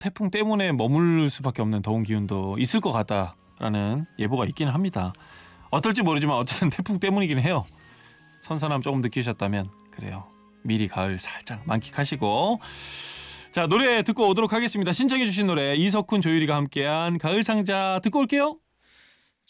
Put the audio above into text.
태풍 때문에 머물 수밖에 없는 더운 기운도 있을 것 같다라는 예보가 있기는 합니다. 어떨지 모르지만 어쨌든 태풍 때문이긴 해요. 선선함 조금 느끼셨다면 그래요. 미리 가을 살짝 만끽하시고 자 노래 듣고 오도록 하겠습니다. 신청해 주신 노래 이석훈 조유리가 함께한 가을 상자 듣고 올게요.